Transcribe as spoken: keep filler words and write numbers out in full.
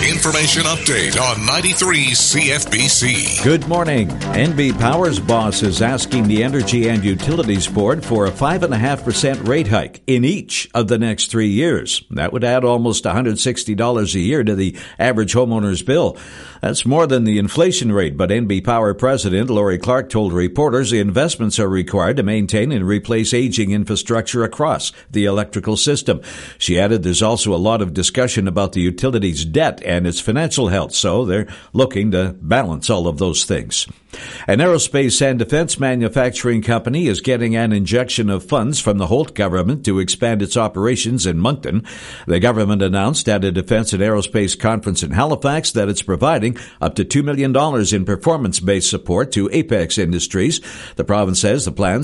Information update on ninety-three C F B C. Good morning. N B Power's boss is asking the Energy and Utilities Board for a five point five percent rate hike in each of the next three years. That would add almost one hundred sixty dollars a year to the average homeowner's bill. That's more than the inflation rate, but N B Power President Lori Clark told reporters the investments are required to maintain and replace aging infrastructure across the electrical system. She added there's also a lot of discussion about the utility's debt and its financial health, so they're looking to balance all of those things. An aerospace and defense manufacturing company is getting an injection of funds from the Holt government to expand its operations in Moncton. The government announced at a defense and aerospace conference in Halifax that it's providing up to two million dollars in performance-based support to Apex Industries. The province says the plans